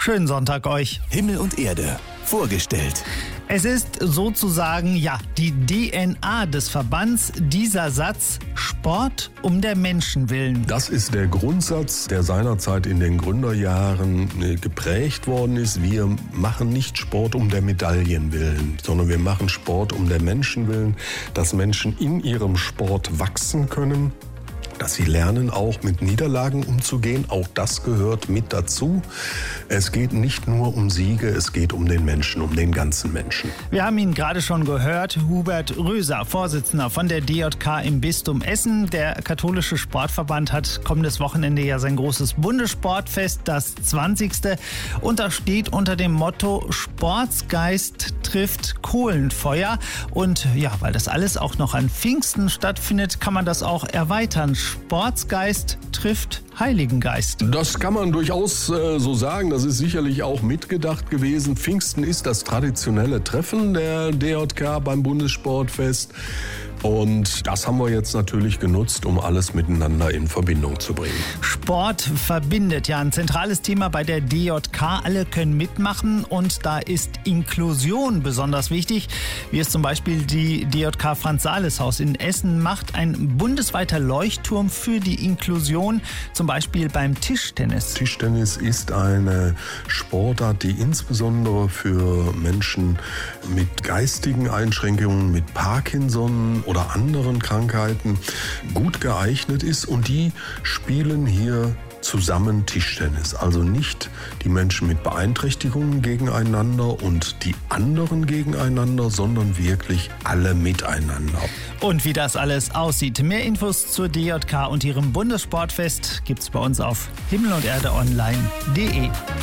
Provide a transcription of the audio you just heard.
Schönen Sonntag euch. Himmel und Erde. Vorgestellt. Es ist sozusagen, die DNA des Verbands, dieser Satz: Sport um der Menschen willen. Das ist der Grundsatz, der seinerzeit in den Gründerjahren geprägt worden ist. Wir machen nicht Sport um der Medaillen willen, sondern wir machen Sport um der Menschen willen, dass Menschen in ihrem Sport wachsen können, dass sie lernen, auch mit Niederlagen umzugehen. Auch das gehört mit dazu. Es geht nicht nur um Siege, es geht um den Menschen, um den ganzen Menschen. Wir haben ihn gerade schon gehört, Hubert Röser, Vorsitzender von der DJK im Bistum Essen. Der katholische Sportverband hat kommendes Wochenende ja sein großes Bundessportfest, das 20. Und das steht unter dem Motto Sportsgeist trifft Kohlenfeuer. Und weil das alles auch noch an Pfingsten stattfindet, kann man das auch erweitern. Sportsgeist trifft Heiligen Geist. Das kann man durchaus so sagen. Das ist sicherlich auch mitgedacht gewesen. Pfingsten ist das traditionelle Treffen der DJK beim Bundessportfest. Und das haben wir jetzt natürlich genutzt, um alles miteinander in Verbindung zu bringen. Sport verbindet, ein zentrales Thema bei der DJK. Alle können mitmachen und da ist Inklusion besonders wichtig, wie es zum Beispiel die DJK Franz-Sales-Haus in Essen macht. Ein bundesweiter Leuchtturm für die Inklusion, zum Beispiel beim Tischtennis. Tischtennis ist eine Sportart, die insbesondere für Menschen mit geistigen Einschränkungen, mit Parkinson oder anderen Krankheiten gut geeignet ist, und die spielen hier zusammen Tischtennis. Also nicht die Menschen mit Beeinträchtigungen gegeneinander und die anderen gegeneinander, sondern wirklich alle miteinander. Und wie das alles aussieht, mehr Infos zur DJK und ihrem Bundessportfest gibt's bei uns auf himmelunderdeonline.de.